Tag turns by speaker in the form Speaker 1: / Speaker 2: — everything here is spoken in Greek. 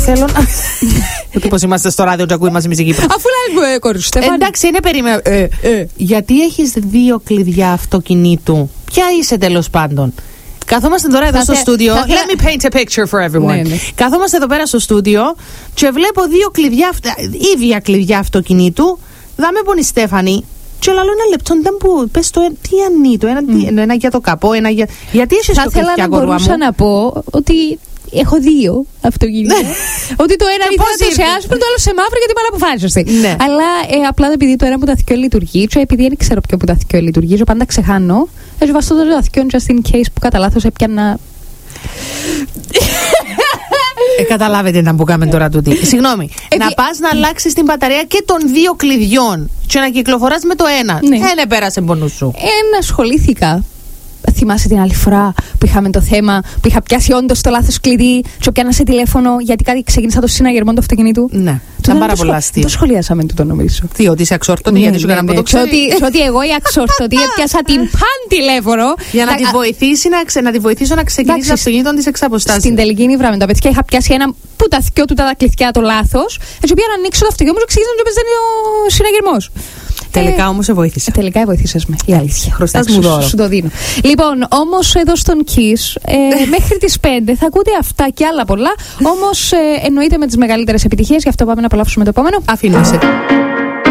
Speaker 1: θέλω να. Πώς είμαστε στο ράδιο, ακούει μας η μουσική.
Speaker 2: Αφού λέει κόρη σου,
Speaker 1: εντάξει, είναι περίμενα. Γιατί έχεις 2 κλειδιά αυτοκινήτου? Ποια είσαι τέλος πάντων? Καθόμαστε τώρα εδώ στο στούντιο. Let me paint a picture for everyone. Ναι. Καθόμαστε εδώ πέρα στο στούντιο και βλέπω 2 κλειδιά, ίδια κλειδιά αυτοκινήτου. Δάμε πον η Στέφανη. Και λέω ένα λεπτό, πες το τι ανεί, το ένα για το καπό, ένα για. Γιατί είσαι στο κλειδιά,
Speaker 2: θα μπορούσα να πω ότι έχω 2 αυτοκίνητα. Ότι το ένα ήθελα σε άσπρο, το άλλο σε μαύρο, γιατί μάλλον αποφάσισε. Ναι. Αλλά απλά επειδή το ένα που τα θυκιό λειτουργεί, και επειδή δεν ξέρω ποιο που τα θυκιό λειτουργεί, πάντα ξεχάνω. Έτσι βαστώ το θυκιό just in case που κατά λάθος έπιανα.
Speaker 1: Καταλάβετε να μπουκάμε τώρα τούτη. Συγγνώμη. Να πας να αλλάξεις την μπαταρία και των 2 κλειδιών και να κυκλοφοράς με το ένα. Δεν πέρασε πονού σου.
Speaker 2: Ασχολήθηκα. Θυμάσαι την άλλη φορά που είχαμε το θέμα που είχα πιάσει όντως το λάθος κλειδί και πιάνα σε τηλέφωνο γιατί κάτι ξεκίνησα το συναγερμό του αυτοκινήτου?
Speaker 1: Ναι, ήταν πάρα πολλά αστεία.
Speaker 2: Το σχολιάσαμε τούτο νομίζω.
Speaker 1: Τι, ότι είσαι αξόρτωτη, γιατί σου έκανα από το ξέρει?
Speaker 2: Ότι εγώ η αξόρτωτη έπιασα την παν τηλέφωνο
Speaker 1: για να τη βοηθήσω να ξεκινήσει το αυτοκίνητο της εξ αποστάσεως.
Speaker 2: Στην τελική νύβρα με τα παιδιά είχα πιάσει ένα που τα θυκιό του τα κλειδιά το λάθος. Έτσι πήγα να ανοίξω το αυτοκίνητο μου και ξεκίνησα να παίζει ο συναγερμός.
Speaker 1: Τελικά όμως σε βοήθησε.
Speaker 2: Τελικά βοήθησες με, η αλήθεια.
Speaker 1: Χρωστάς μου δώρο.
Speaker 2: Σου το δίνω. Λοιπόν, όμως εδώ στον Kiss μέχρι τις 5 θα ακούτε αυτά και άλλα πολλά. Όμως εννοείται με τις μεγαλύτερες επιτυχίες, γι' αυτό πάμε να απολαύσουμε το επόμενο.
Speaker 1: Αφήνω.